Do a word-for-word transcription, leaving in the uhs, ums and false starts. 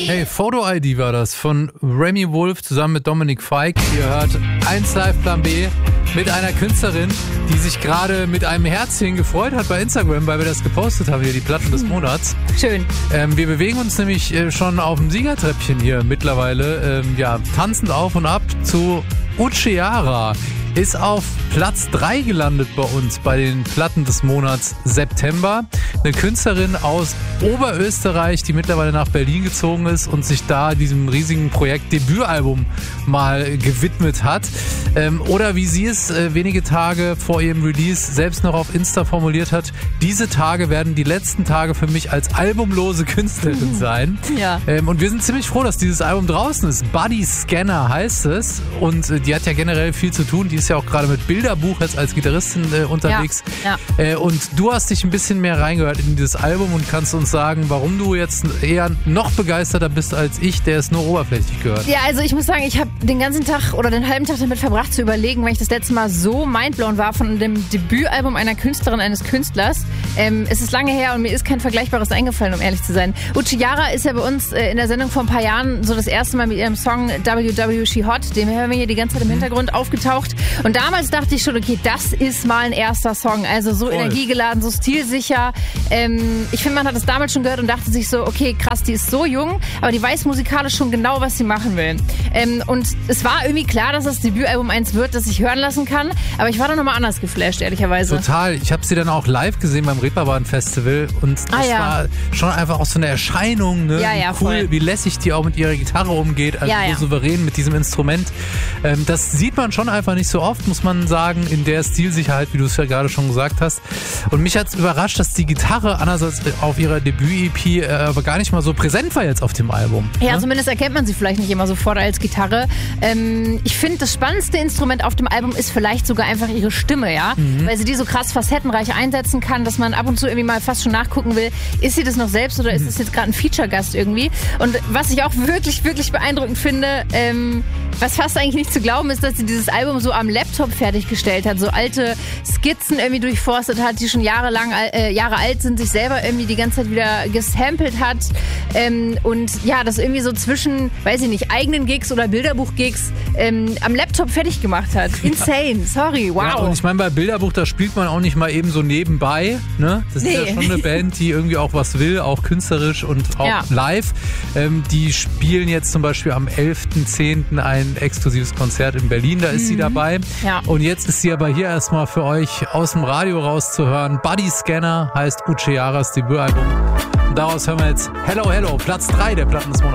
Hey, Photo-I D war das von Remy Wolf zusammen mit Dominik Fike. Ihr hört eins Live Plan B mit einer Künstlerin, die sich gerade mit einem Herzchen gefreut hat bei Instagram, weil wir das gepostet haben, hier die Platten des Monats. Schön. Ähm, wir bewegen uns nämlich äh, schon auf dem Siegertreppchen hier mittlerweile, ähm, ja, tanzend auf und ab zu Uchiara. Ist auf Platz drei gelandet bei uns bei den Platten des Monats September. Eine Künstlerin aus Oberösterreich, die mittlerweile nach Berlin gezogen ist und sich da diesem riesigen Projekt Debütalbum mal gewidmet hat. Ähm, oder wie sie es äh, wenige Tage vor ihrem Release selbst noch auf Insta formuliert hat, diese Tage werden die letzten Tage für mich als albumlose Künstlerin sein. Ja. Ähm, und wir sind ziemlich froh, dass dieses Album draußen ist. Body Scanner heißt es. Und äh, die hat ja generell viel zu tun. Die ist ja auch gerade mit Bilderbuch jetzt als Gitarristin äh, unterwegs. Ja, ja. Äh, und du hast dich ein bisschen mehr reingehört in dieses Album und kannst uns sagen, warum du jetzt eher noch begeisterter bist als ich, der es nur oberflächlich gehört. Ja, also ich muss sagen, ich habe den ganzen Tag oder den halben Tag damit verbracht zu überlegen, weil ich das letzte Mal so mindblown war von dem Debütalbum einer Künstlerin, eines Künstlers. Ähm, es ist lange her und mir ist kein Vergleichbares eingefallen, um ehrlich zu sein. Uchiara ist ja bei uns äh, in der Sendung vor ein paar Jahren so das erste Mal mit ihrem Song W W She Hot, den hören wir hier die ganze Zeit im Hintergrund, aufgetaucht. Und damals dachte ich schon, okay, das ist mal ein erster Song. Also so Voll. energiegeladen, so stilsicher. Ähm, ich finde, man hat es damals schon gehört und dachte sich so, okay, krass, die ist so jung, aber die weiß musikalisch schon genau, was sie machen will. Ähm, und es war irgendwie klar, dass das Debütalbum eins wird, das ich hören lassen kann. Aber ich war dann nochmal anders geflasht, ehrlicherweise. Total. Ich habe sie dann auch live gesehen beim Reeperbahn Festival und das Ah, ja. war schon einfach auch so eine Erscheinung, ne? Ja, ja, wie cool, voll. wie lässig die auch mit ihrer Gitarre umgeht, also Ja, so ja. souverän mit diesem Instrument. Ähm, das sieht man schon einfach nicht so oft, muss man sagen, in der Stilsicherheit, wie du es ja gerade schon gesagt hast. Und mich hat es überrascht, dass die Gitarre andererseits auf ihrer Debüt-E P äh, aber gar nicht mal so präsent war jetzt auf dem Album. Ja, ne? zumindest erkennt man sie vielleicht nicht immer sofort als Gitarre. Ähm, ich finde, das spannendste Instrument auf dem Album ist vielleicht sogar einfach ihre Stimme, ja? Mhm. Weil sie die so krass facettenreich einsetzen kann, dass man ab und zu irgendwie mal fast schon nachgucken will, ist sie das noch selbst oder ist das jetzt gerade ein Feature-Gast irgendwie? Und was ich auch wirklich, wirklich beeindruckend finde, ähm, was fast eigentlich nicht zu glauben ist, dass sie dieses Album so am Laptop fertiggestellt hat, so alte Skizzen irgendwie durchforstet hat, die schon jahrelang äh, Jahre alt sind, sich selber irgendwie die ganze Zeit wieder gesampelt hat ähm, und ja, das irgendwie so zwischen, weiß ich nicht, eigenen Gigs oder Bilderbuch-Gigs ähm, am Laptop fertig gemacht hat. Insane, sorry, wow. Ja, und ich meine, bei Bilderbuch, da spielt man auch nicht mal eben so nebenbei, ne? Das Nee. ist ja schon eine Band, die irgendwie auch was will, auch künstlerisch und auch Ja. live. Ähm, die spielen jetzt zum Beispiel am elften zehnten ein exklusives Konzert in Berlin, da ist sie dabei. Ja. Und jetzt ist sie aber hier erstmal für euch aus dem Radio rauszuhören. Body Scanner heißt Uchiaras Debütalbum. Und daraus hören wir jetzt Hello Hello, Platz drei der Platten des Monats.